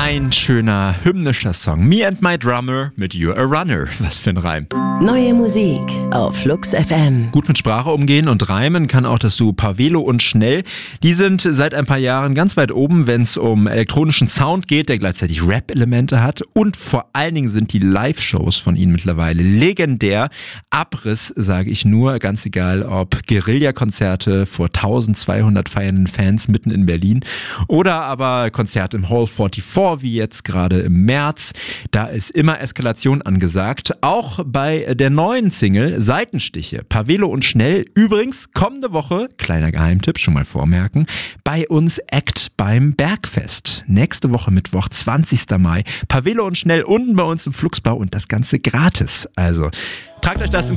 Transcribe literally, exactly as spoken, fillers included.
Ein schöner hymnischer Song. Me and my drummer mit You're a Runner. Was für ein Reim. Neue Musik auf Flux F M. Gut mit Sprache umgehen und reimen kann auch das Duo Pavelo und Schnell. Die sind seit ein paar Jahren ganz weit oben, wenn es um elektronischen Sound geht, der gleichzeitig Rap-Elemente hat. Und vor allen Dingen sind die Live-Shows von ihnen mittlerweile legendär. Abriss, sage ich nur, ganz egal ob Guerilla-Konzerte vor eintausendzweihundert feiernden Fans mitten in Berlin oder aber Konzert im Hall vierundvierzig, wie jetzt gerade im März. Da ist immer Eskalation angesagt. Auch bei der neuen Single Seitenstiche, Pavelo und Schnell. Übrigens, kommende Woche, kleiner Geheimtipp, schon mal vormerken, bei uns Act beim Bergfest. Nächste Woche Mittwoch, zwanzigster Mai. Pavelo und Schnell unten bei uns im Fluxbau und das Ganze gratis. Also tragt euch das im